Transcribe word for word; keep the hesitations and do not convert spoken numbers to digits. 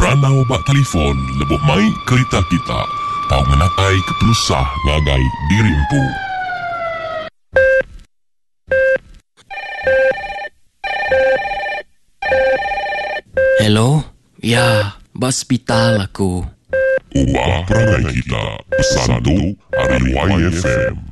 Nanau bak telefon lebih mai kereta kita. Tahu menakai kepelusah ngagai diri empu. Hello? Ya, bak hospital aku. Ubah perangai kita. Pesan tu hari Y F M.